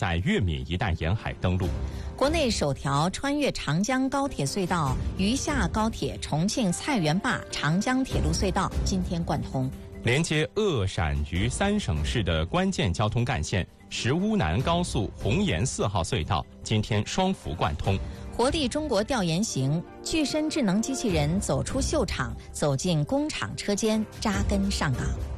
在粤闽一带沿海登陆。 国内首条穿越长江高铁隧道余下高铁重庆菜园坝长江铁路隧道今天贯通。 连接鄂陕渝3省市的关键交通干线石乌南高速红岩4号隧道今天双幅贯通。 活力中国调研行，具身智能机器人走出秀场，走进工厂车间，扎根上岗。